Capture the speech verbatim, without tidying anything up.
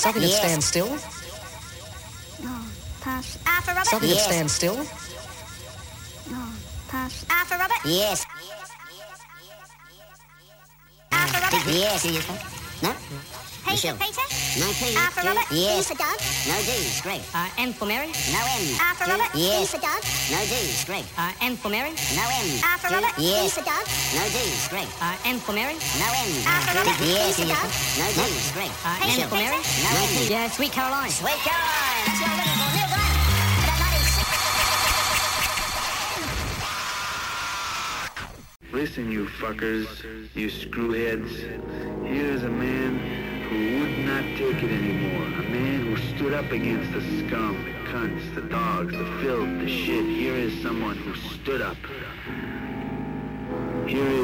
Something that Yes. stands still. No, pass. R for Robert. Something Yes. that stands still. No, pass. R for Robert. Yes. R for Robert. Yes. No? P Michelle. for Peter. No P. R for D. Robert. Yes. D for Doug. No D. Greg. Uh, M for Mary. No M. R for D. Robert. D Yes. for Doug. No D. Greg. Uh, M for Mary. No M. R for D. Robert. D Yes. for Doug. No D. Greg. Uh, M for Mary. No M. R for Robert. Yes. D for Doug. No D. Greg. Uh, P M for for Mary. Peter. No M. Yeah, Sweet Caroline. Sweet Caroline. That's what I'm looking for. Neil Glenn. About ninety-six. Listen, you fuckers, you screwheads. Here's a man who would not take it anymore. A man who stood up against the scum, the cunts, the dogs, the filth, the shit. Here is someone who stood up. Here is